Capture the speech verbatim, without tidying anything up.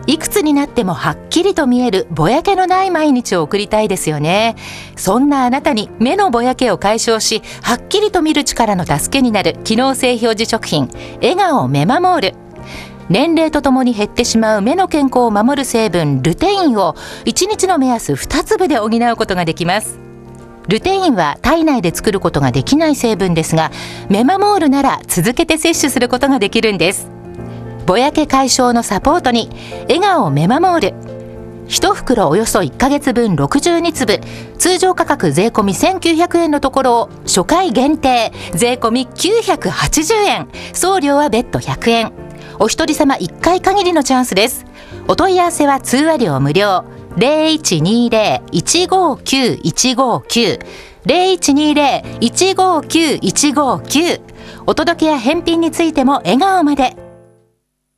いくつになってもはっきりと見えるぼやけのない毎日を送りたいですよね。そんなあなたに目のぼやけを解消し、はっきりと見る力の助けになる機能性表示食品、笑顔メマモール。年齢とともに減ってしまう目の健康を守る成分ルテインをいちにちの目安に粒で補うことができます。ルテインは体内で作ることができない成分ですが、メマモールなら続けて摂取することができるんです。ぼやけ解消のサポートに笑顔メマモール。いち袋およそいっかげつぶんろくじゅうにつぶ、通常価格税込みせんきゅうひゃくえんのところを初回限定税込みきゅうひゃくはちじゅうえん、送料は別途ひゃくえん。お一人様いっかい限りのチャンスです。お問い合わせは通話料無料。ゼロいちにゼロ いちごきゅういちごきゅう ゼロいちにゼロ いちごきゅういちごきゅう。お届けや返品についても笑顔まで。